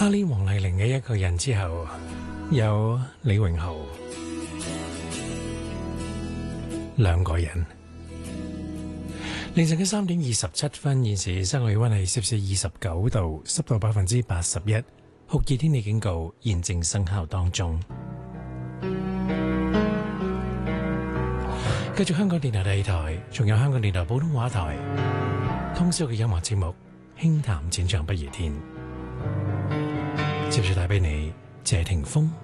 阿 Lin 黃麗玲嘅一個人之後，有李榮浩兩個人。凌晨嘅3:27，現時室外氣溫係攝氏29度，濕度81%，酷熱天氣警告現正生效當中。繼續香港電台第二台，仲有香港電台普通話台，通宵嘅音樂節目《輕談淺唱不如天》，接住帶俾你謝霆鋒。